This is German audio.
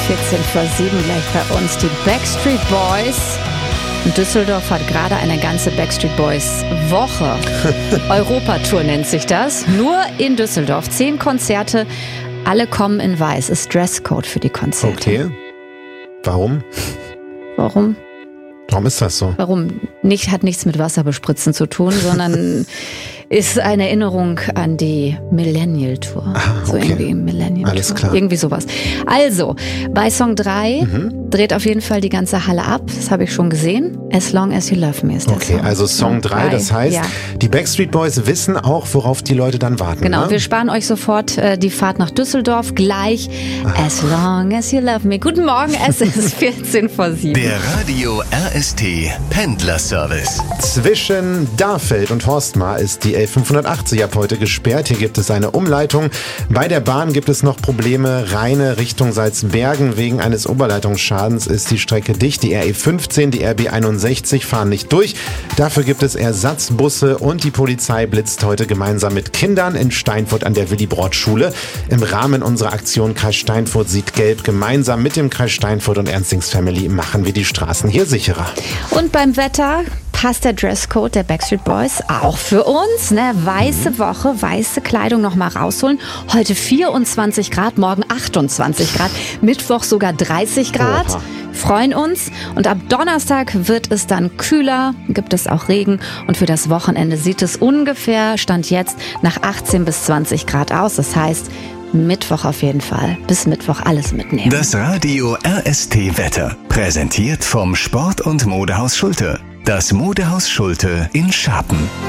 14 vor 7 gleich bei uns die Backstreet Boys. Und Düsseldorf hat gerade eine ganze Backstreet Boys Woche. Europatour nennt sich das. Nur in Düsseldorf. 10 Konzerte. Alle kommen in weiß. Ist Dresscode für die Konzerte. Okay. Warum? Warum? Warum ist das so? Warum? Hat nichts mit Wasserbespritzen zu tun, sondern ist eine Erinnerung an die Millennial-Tour. Ah, so okay. irgendwie Millennial-Tour. Alles klar. Irgendwie sowas. Also, bei Song 3 dreht auf jeden Fall die ganze Halle ab. Das habe ich schon gesehen. As Long As You Love Me ist der Okay, Song. also Song 3, das heißt, ja. die Backstreet Boys wissen auch, worauf die Leute dann warten. Genau, ne? wir sparen euch sofort die Fahrt nach Düsseldorf gleich. As Long As You Love Me. Guten Morgen, es ist 14 vor 7. Der Radio RST Pendlerservice. Zwischen Darfeld und Horstmar ist die L580 ab heute gesperrt. Hier gibt es eine Umleitung. Bei der Bahn gibt es noch Probleme. Rheine Richtung Salzbergen. Wegen eines Oberleitungsschadens ist die Strecke dicht. Die RE15, die RB61 fahren nicht durch. Dafür gibt es Ersatzbusse und die Polizei blitzt heute gemeinsam mit Kindern in Steinfurt an der Willy-Brandt-Schule. Im Rahmen unserer Aktion Kreis Steinfurt sieht gelb. Gemeinsam mit dem Kreis Steinfurt und Ernstings Family machen wir die Straßen hier sicherer. Und beim Wetter passt der Dresscode der Backstreet Boys auch für uns. Ne? Weiße Woche, weiße Kleidung noch mal rausholen. Heute 24 Grad, morgen 28 Grad, Mittwoch sogar 30 Grad. Oha. Freuen uns. Und ab Donnerstag wird es dann kühler, gibt es auch Regen. Und für das Wochenende sieht es ungefähr, Stand jetzt, nach 18 bis 20 Grad aus. Das heißt, Mittwoch auf jeden Fall. Bis Mittwoch alles mitnehmen. Das Radio RST Wetter. Präsentiert vom Sport- und Modehaus Schulte. Das Modehaus Schulte in Scharpen.